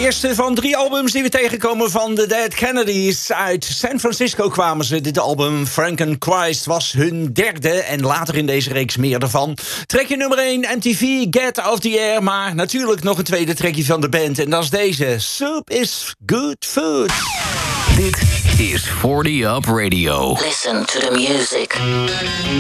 eerste van 3 albums die we tegenkomen van de Dead Kennedys. Uit San Francisco kwamen ze. Dit album, Frankenchrist, was hun derde. En later in deze reeks meer ervan. Trekje nummer 1, MTV, Get Off The Air. Maar natuurlijk nog een tweede trekje van de band. En dat is deze, Soup Is Good Food. Dit is 40 Up Radio. Listen to the music.